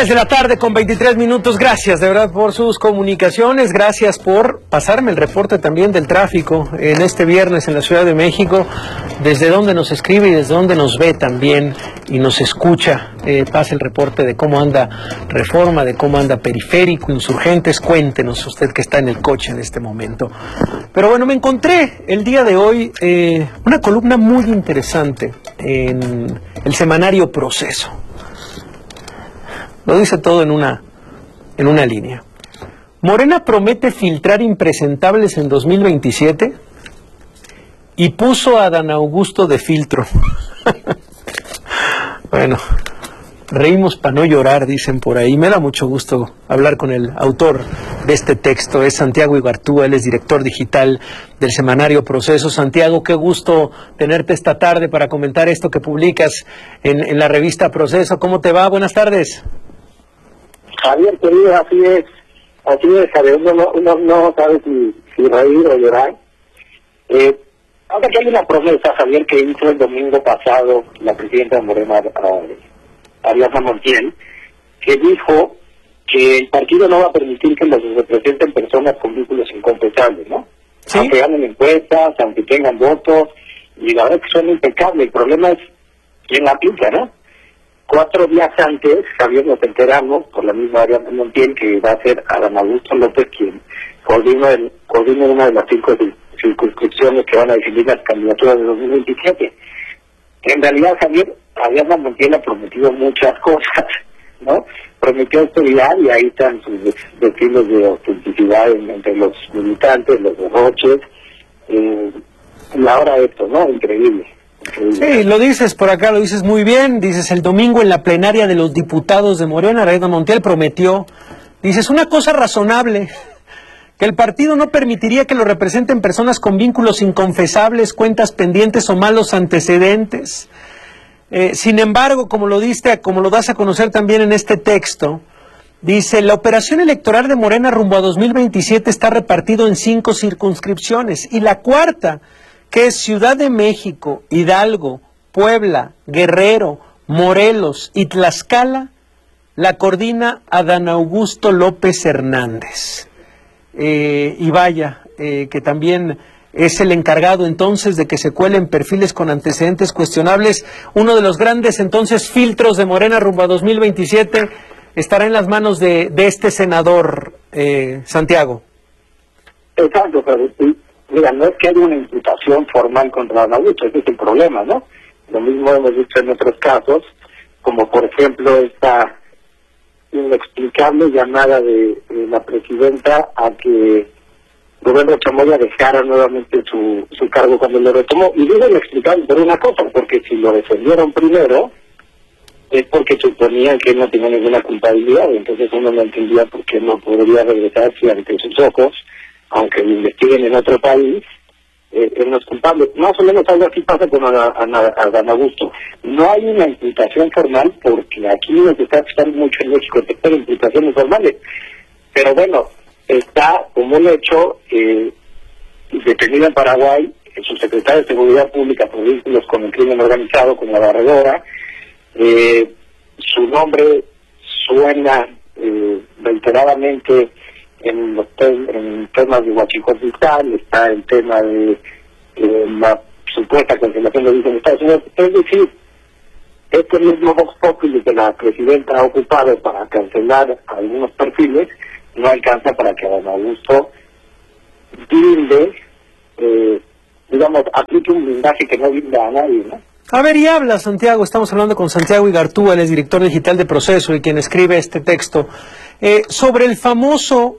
3:23 p.m. Gracias de verdad por sus comunicaciones, gracias por pasarme el reporte también del tráfico en este viernes en la Ciudad de México, desde donde nos escribe y desde donde nos ve también y nos escucha. Pasa el reporte de cómo anda Reforma, de cómo anda Periférico, Insurgentes. Cuéntenos usted que está en el coche en este momento. Pero bueno, me encontré el día de hoy una columna muy interesante en el semanario Proceso. Lo dice todo en una línea. Morena promete filtrar impresentables en 2027 y puso a Adán Augusto de filtro. Bueno, reímos para no llorar, dicen por ahí. Me da mucho gusto hablar con el autor de este texto. Es Santiago Igartúa, él es director digital del semanario Proceso. Santiago, qué gusto tenerte esta tarde para comentar esto que publicas en la revista Proceso. ¿Cómo te va? Buenas tardes. Javier, querido, así es, Javier, uno no sabe si reír o llorar. Ahora que hay una promesa, Javier, que hizo el domingo pasado la presidenta de Morena, Ariadna Montiel, que dijo que el partido no va a permitir que los representen personas con vínculos inconfesables, ¿no? ¿Sí? Aunque ganen encuestas, aunque tengan votos, y la verdad es que son impecables. El problema es quién la aplica, ¿no? 4 días antes, Javier, nos enteramos por la misma Ariadna Montiel que va a ser Adán Augusto López quien coordina una de las 5 circunscripciones que van a definir las candidaturas de 2027. En realidad, Javier, Ariadna Montiel ha prometido muchas cosas, ¿no? Prometió autoridad y ahí están sus destinos de autenticidad entre los militantes, los derroches, y ahora esto, ¿no? Increíble. Sí, lo dices por acá, lo dices muy bien. Dices, el domingo en la plenaria de los diputados de Morena, Ariadna Montiel prometió, dices, una cosa razonable, que el partido no permitiría que lo representen personas con vínculos inconfesables, cuentas pendientes o malos antecedentes. Sin embargo, como lo das a conocer también en este texto, dice, la operación electoral de Morena rumbo a 2027 está repartido en 5 circunscripciones, y la cuarta, que es Ciudad de México, Hidalgo, Puebla, Guerrero, Morelos y Tlaxcala, la coordina Adán Augusto López Hernández. Y vaya, que también es el encargado entonces de que se cuelen perfiles con antecedentes cuestionables. Uno de los grandes entonces filtros de Morena rumbo a 2027 estará en las manos de este senador, Santiago. Exacto, pero mira, no es que haya una imputación formal contra Adán Augusto, ese es el problema, ¿no? Lo mismo hemos dicho en otros casos, como por ejemplo esta inexplicable llamada de la presidenta a que Rubén Rocha Moya dejara nuevamente su cargo cuando lo retomó. Y digo inexplicable por una cosa, porque si lo defendieron primero es porque suponían que él no tenía ninguna culpabilidad, entonces uno no entendía por qué no podría regresar si ante sus ojos, aunque lo investiguen en otro país, él no es culpable. Más o menos algo así pasa con Adán Augusto. No hay una imputación formal, porque aquí lo que está pasando mucho en México es que hay imputaciones formales. Pero bueno, está como un hecho detenido en Paraguay, su secretario de Seguridad Pública por vínculos con el crimen organizado, con la barredora. Su nombre suena reiteradamente en temas de Huachicol Fiscal, está el tema de la supuesta cancelación de visas en Estados Unidos. Es decir, este mismo Vox Populi que la presidenta ha ocupado para cancelar algunos perfiles, no alcanza para que Adán Augusto blinde, aplique un blindaje que no blinda a nadie, ¿no? A ver, y habla, Santiago, estamos hablando con Santiago Igartúa, él es director digital de Proceso y quien escribe este texto, sobre el famoso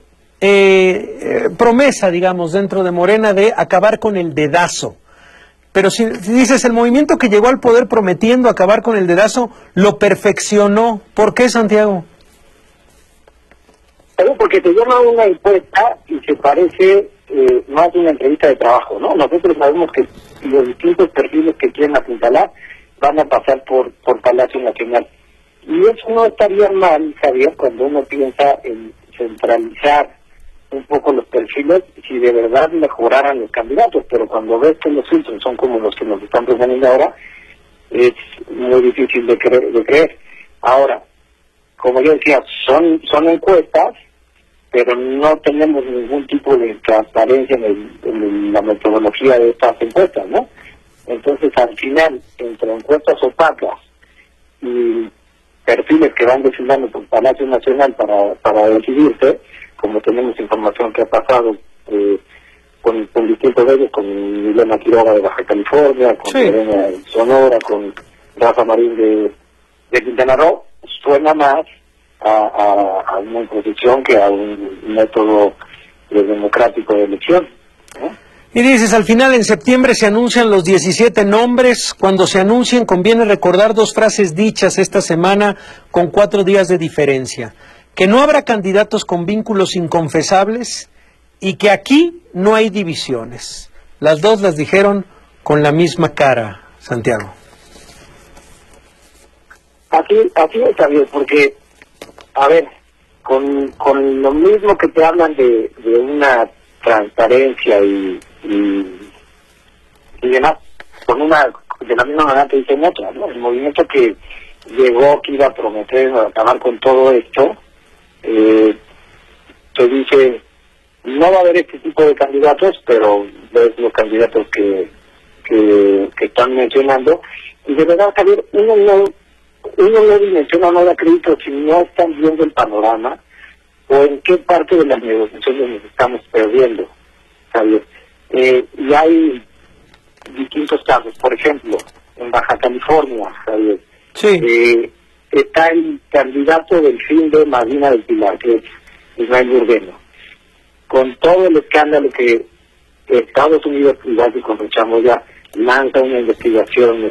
promesa, digamos, dentro de Morena de acabar con el dedazo. Pero si dices, el movimiento que llegó al poder prometiendo acabar con el dedazo, lo perfeccionó. ¿Por qué, Santiago? Pero porque te llama una encuesta y se parece más a una entrevista de trabajo, ¿no? Nosotros sabemos que los distintos perfiles que quieren apuntalar van a pasar por Palacio Nacional. Y eso no estaría mal, Javier, cuando uno piensa en centralizar un poco los perfiles si de verdad mejoraran los candidatos, pero cuando ves que los filtros son como los que nos están proponiendo ahora, es muy difícil de creer. Ahora, como yo decía, son encuestas, pero no tenemos ningún tipo de transparencia en la metodología de estas encuestas, ¿no? Entonces, al final, entre encuestas opacas y perfiles que van designando por Palacio Nacional para decidirse, como tenemos información que ha pasado con distintos de ellos, con Milena Quiroga de Baja California, con Lorena de Sonora, con Rafa Marín de Quintana Roo, suena más a una imposición que a un método democrático de elección, ¿no? Y dices, al final en septiembre se anuncian los 17 nombres. Cuando se anuncien conviene recordar dos frases dichas esta semana con 4 días de diferencia. Que no habrá candidatos con vínculos inconfesables y que aquí no hay divisiones. Las dos las dijeron con la misma cara, Santiago. Así está bien, porque, a ver, con lo mismo que te hablan de una transparencia y demás, de la misma manera te dicen otra, ¿no? El movimiento que llegó, que iba a prometer acabar con todo esto, te dice, no va a haber este tipo de candidatos, pero ves los candidatos que están mencionando, y de verdad, Javier, uno no dimensiona, no da crédito si no están viendo el panorama o en qué parte de las negociaciones nos estamos perdiendo, Javier. Y hay distintos casos. Por ejemplo, en Baja California, Javier, está el candidato del fin de Medina del Pilar, que es Israel Burgueno. Con todo el escándalo que Estados Unidos, igual que con Rechamo, ya lanza una investigación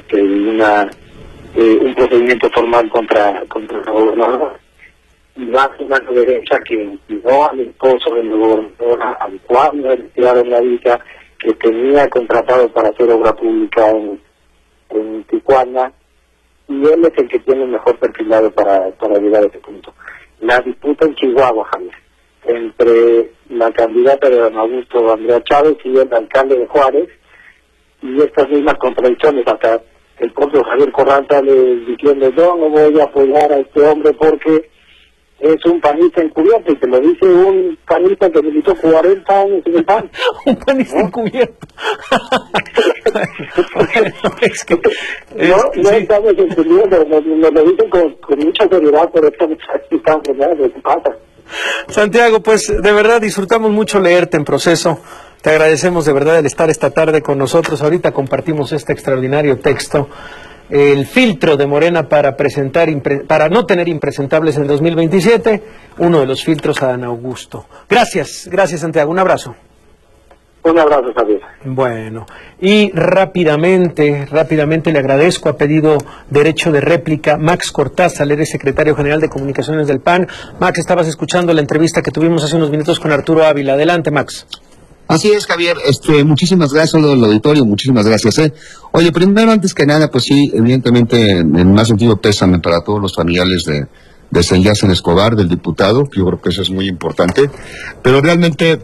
un procedimiento formal contra el gobernador, y va a una derecha que no al esposo del gobernador, al cual no le tiraron la visa, que tenía contratado para hacer obra pública en Tijuana, y él es el que tiene el mejor perfilado para llegar a ese punto. La disputa en Chihuahua, Javier, entre la candidata de don Augusto Andrea Chávez y el alcalde de Juárez, y estas mismas contradicciones, hasta el propio Javier Corral sale diciendo, yo no voy a apoyar a este hombre porque es un panista encubierto, y te lo dice un panista que militó 40 años en el PAN. Un panista encubierto. No estamos entendiendo, nos lo dicen con mucha seriedad, pero estamos enfermedades de qué pasa. Santiago, pues de verdad disfrutamos mucho leerte en Proceso. Te agradecemos de verdad el estar esta tarde con nosotros. Ahorita compartimos este extraordinario texto, el filtro de Morena para para no tener impresentables en 2027, uno de los filtros a Dan Augusto. Gracias Santiago, un abrazo. Un abrazo, Javier. Bueno, y rápidamente le agradezco, ha pedido derecho de réplica Max Cortázar, él es secretario general de Comunicaciones del PAN. Max, estabas escuchando la entrevista que tuvimos hace unos minutos con Arturo Ávila. Adelante, Max. Así es, Javier, muchísimas gracias al auditorio, muchísimas gracias. Oye, primero, antes que nada, pues sí, evidentemente, en más sentido, pésame para todos los familiares de Selyazen Escobar, del diputado, yo creo que eso es muy importante, pero realmente,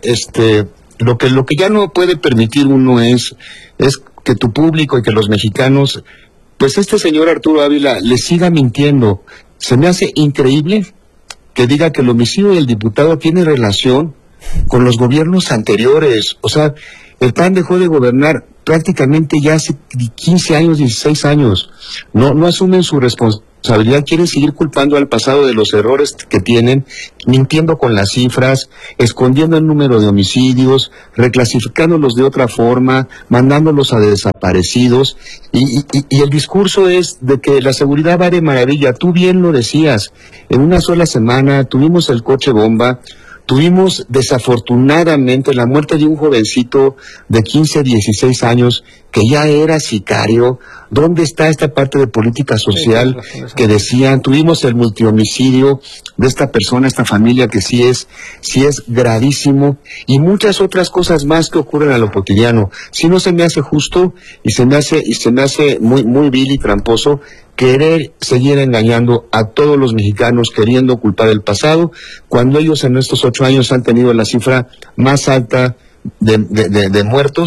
lo que ya no puede permitir uno es que tu público y que los mexicanos, pues este señor Arturo Ávila le siga mintiendo. Se me hace increíble que diga que el homicidio del diputado tiene relación con los gobiernos anteriores. O sea, el PAN dejó de gobernar prácticamente ya hace 15 años, 16 años. No asumen su responsabilidad, quieren seguir culpando al pasado de los errores que tienen, mintiendo con las cifras, escondiendo el número de homicidios, reclasificándolos de otra forma, mandándolos a desaparecidos, y el discurso es de que la seguridad va de maravilla. Tú bien lo decías, en una sola semana tuvimos el coche bomba, tuvimos desafortunadamente la muerte de un jovencito de 15, 16 años que ya era sicario. ¿Dónde está esta parte de política social que decían? Tuvimos el multihomicidio de esta persona, esta familia, que sí es gravísimo, y muchas otras cosas más que ocurren a lo cotidiano. Sí, no se me hace justo y se me hace muy, muy vil y tramposo querer seguir engañando a todos los mexicanos, queriendo culpar el pasado, cuando ellos en estos 8 años han tenido la cifra más alta de muertos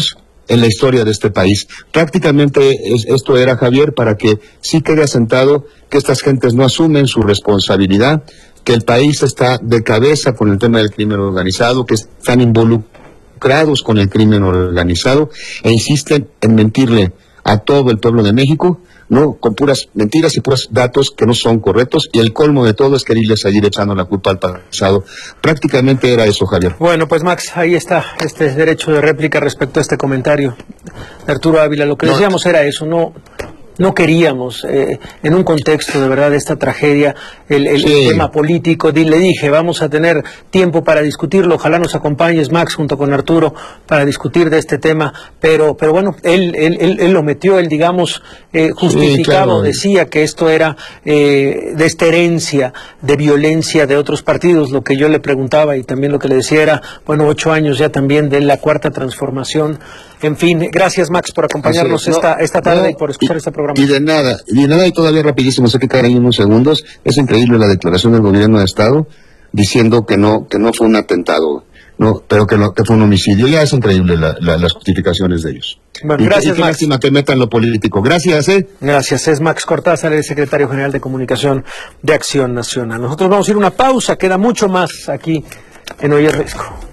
en la historia de este país. Prácticamente esto era, Javier, para que sí quede asentado que estas gentes no asumen su responsabilidad, que el país está de cabeza con el tema del crimen organizado, que están involucrados con el crimen organizado e insisten en mentirle a todo el pueblo de México, no, con puras mentiras y puros datos que no son correctos, y el colmo de todo es quererle seguir echando la culpa al pasado. Prácticamente era eso, Javier. Bueno, pues Max, ahí está este derecho de réplica respecto a este comentario de Arturo Ávila. Lo que decíamos era eso, no queríamos, en un contexto de verdad de esta tragedia, el tema político. Le dije, vamos a tener tiempo para discutirlo, ojalá nos acompañes, Max, junto con Arturo, para discutir de este tema, pero bueno, él lo metió, él digamos, justificado, sí, claro. Decía que esto era de esta herencia de violencia de otros partidos. Lo que yo le preguntaba y también lo que le decía era, bueno, 8 años ya también de la Cuarta Transformación. En fin, gracias, Max, por acompañarnos esta tarde y por escuchar este programa. Y de nada, y todavía rapidísimo, sé que caen en unos segundos, es increíble la declaración del gobierno de Estado diciendo que no fue un atentado, pero que fue un homicidio. Ya es increíble las justificaciones de ellos. Bueno, gracias, Max. Lástima que metan lo político. Gracias, Gracias, es Max Cortázar, el secretario general de Comunicación de Acción Nacional. Nosotros vamos a ir a una pausa, queda mucho más aquí en Hoy es Riesgo.